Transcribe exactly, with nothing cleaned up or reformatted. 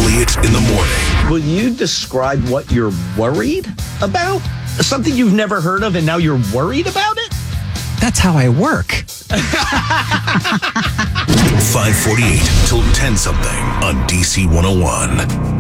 Elliott in the morning. Will you describe what you're worried about? Something you've never heard of and now you're worried about it? That's how I work. five forty-eight till ten something on D C one oh one.